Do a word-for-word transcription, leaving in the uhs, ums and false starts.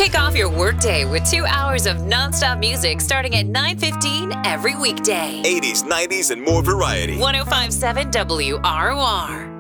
Kick off your workday with two hours of nonstop music starting at nine fifteen every weekday. eighties, nineties, and more variety. one oh five point seven W R O R.